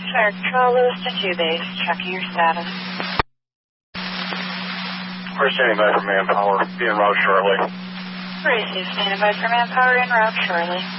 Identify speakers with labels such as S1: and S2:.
S1: Fire Control, Lewis to 2 base. Checking your status.
S2: We're standing by for manpower. Be en route shortly.
S1: Receive standing by for manpower en route shortly.